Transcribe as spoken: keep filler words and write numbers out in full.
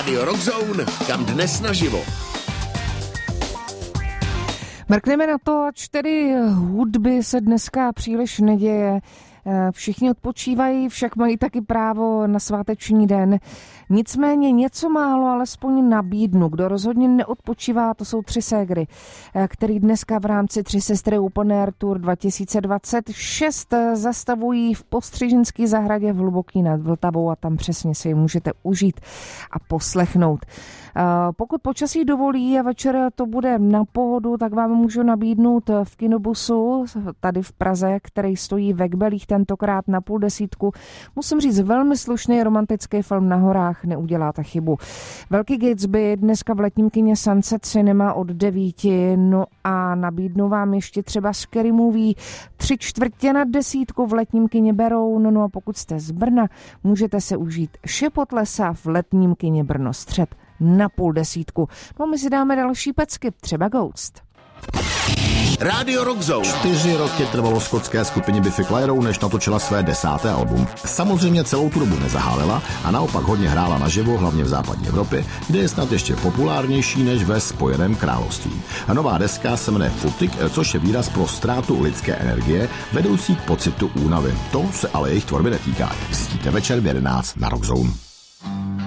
Rádio Rockzone, kam dnes naživo. Mrkneme na to, ač tedy hudby se dneska příliš neděje. Všichni odpočívají, však mají taky právo na sváteční den. Nicméně něco málo alespoň nabídnu. Kdo rozhodně neodpočívá, to jsou tři ségry, který dneska v rámci Tři sestry Open Air Tour dva tisíce dvacet šest zastavují v Postřižinské zahradě v Hluboký nad Vltavou a tam přesně si ji můžete užít a poslechnout. Pokud počasí dovolí a večer to bude na pohodu, tak vám můžu nabídnout v kinobusu tady v Praze, který stojí ve Kbelích, tentokrát na půl desítku. Musím říct, velmi slušný romantický film Na horách, neuděláte chybu. Velký Gatsby dneska v letním kině Sunset Cinema od devíti, no a nabídnu vám ještě třeba Scary Movie tři čtvrtě na desítku v letním kině Beroun, no a pokud jste z Brna, můžete se užít Šepot lesa v letním kině Brno Střed na půl desítku. No my si dáme další pecky, třeba Ghost. Rádio Rockzone. Čtyři roky trvalo skotské skupině Biffy Clyro, než natočila své desáté album. Samozřejmě celou tu dobu nezahálila a naopak hodně hrála naživo, hlavně v západní Evropě, kde je snad ještě populárnější než ve Spojeném království. A nová deska se jmenuje Footing, což je výraz pro ztrátu lidské energie, vedoucí k pocitu únavy. To se ale jejich tvorby netýká. Zjistíte večer v jedenáct na Rockzone.